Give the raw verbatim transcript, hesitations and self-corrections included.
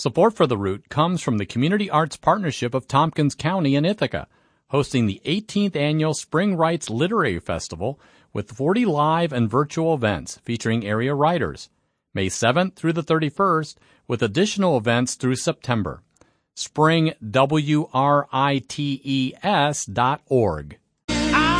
Support for The Root comes from the Community Arts Partnership of Tompkins County in Ithaca, hosting the eighteenth Annual Spring Writes Literary Festival with forty live and virtual events featuring area writers, May seventh through the thirty-first, with additional events through September. spring writes dot org.